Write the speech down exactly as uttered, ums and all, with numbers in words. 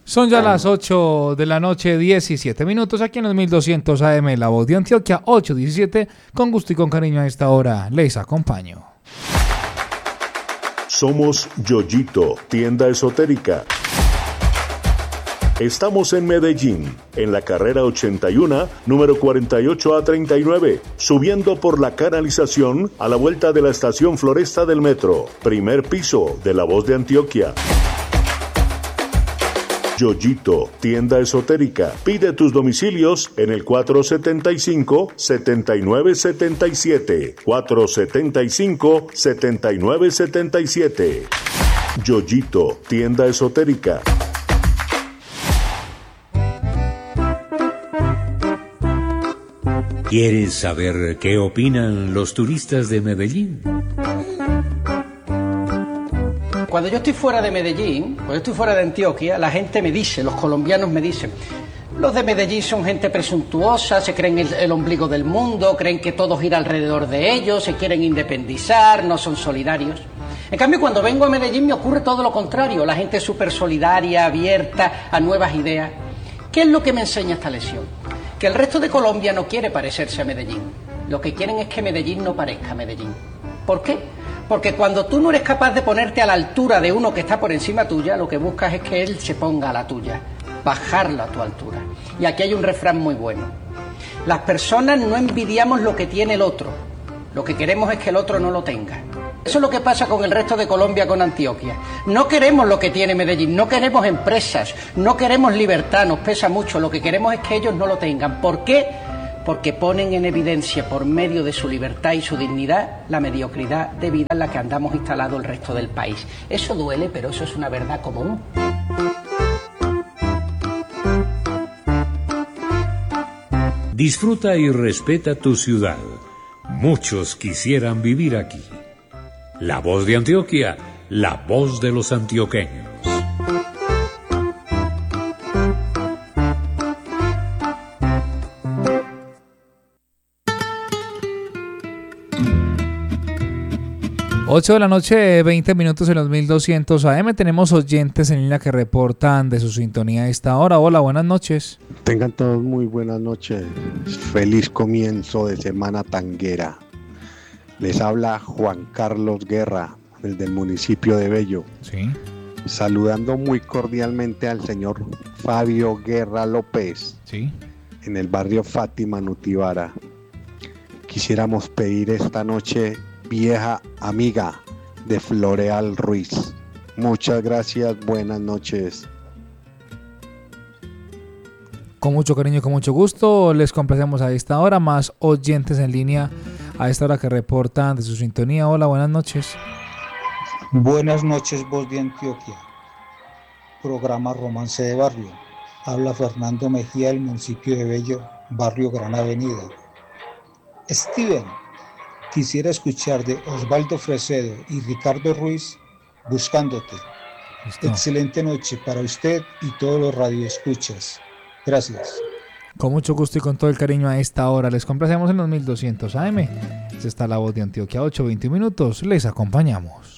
Son ya las ocho de la noche, diecisiete minutos, aquí en los mil doscientos A M, La Voz de Antioquia, ocho diecisiete. Con gusto y con cariño a esta hora les acompaño. Somos Yoyito, tienda esotérica. Estamos en Medellín, en la carrera ochenta y uno, número cuarenta y ocho A treinta y nueve, subiendo por la canalización a la vuelta de la estación Floresta del metro, primer piso de La Voz de Antioquia. Yoyito, tienda esotérica. Pide tus domicilios en el cuatro setenta y cinco, setenta y nueve setenta y siete, cuatro setenta y cinco, setenta y nueve setenta y siete. Yoyito, tienda esotérica. ¿Quieres saber qué opinan los turistas de Medellín? Cuando yo estoy fuera de Medellín, cuando yo estoy fuera de Antioquia, la gente me dice, los colombianos me dicen, los de Medellín son gente presuntuosa, se creen el, el ombligo del mundo, creen que todo gira alrededor de ellos, se quieren independizar, no son solidarios. En cambio, cuando vengo a Medellín me ocurre todo lo contrario, la gente es súper solidaria, abierta a nuevas ideas. ¿Qué es lo que me enseña esta lección? Que el resto de Colombia no quiere parecerse a Medellín. Lo que quieren es que Medellín no parezca a Medellín. ¿Por qué? Porque cuando tú no eres capaz de ponerte a la altura de uno que está por encima tuya, lo que buscas es que él se ponga a la tuya, bajarlo a tu altura. Y aquí hay un refrán muy bueno. Las personas no envidiamos lo que tiene el otro, lo que queremos es que el otro no lo tenga. Eso es lo que pasa con el resto de Colombia, con Antioquia. No queremos lo que tiene Medellín, no queremos empresas, no queremos libertad, nos pesa mucho, lo que queremos es que ellos no lo tengan. ¿Por qué? Porque ponen en evidencia, por medio de su libertad y su dignidad, la mediocridad de vida en la que andamos instalados el resto del país. Eso duele, pero eso es una verdad común. Disfruta y respeta tu ciudad. Muchos quisieran vivir aquí. La Voz de Antioquia, la voz de los antioqueños. ocho de la noche, veinte minutos en los mil doscientos A M. Tenemos oyentes en línea que reportan de su sintonía a esta hora. Hola, buenas noches. Tengan todos muy buenas noches. Feliz comienzo de semana tanguera. Les habla Juan Carlos Guerra, desde el municipio de Bello. Sí. Saludando muy cordialmente al señor Fabio Guerra López. Sí. En el barrio Fátima, Nutibara. Quisiéramos pedir esta noche Vieja Amiga de Floreal Ruiz. Muchas gracias, buenas noches. Con mucho cariño y con mucho gusto les complacemos a esta hora. Más oyentes en línea a esta hora que reportan de su sintonía. Hola, buenas noches. Buenas noches, Voz de Antioquia. Programa Romance de Barrio. Habla Fernando Mejía del municipio de Bello, barrio Gran Avenida. Steven, quisiera escuchar de Osvaldo Fresedo y Ricardo Ruiz, Buscándote. Listo. Excelente noche para usted y todos los radioescuchas. Gracias. Con mucho gusto y con todo el cariño a esta hora les complacemos en los mil doscientos A M. Esta está La Voz de Antioquia, ocho veinte minutos. Les acompañamos.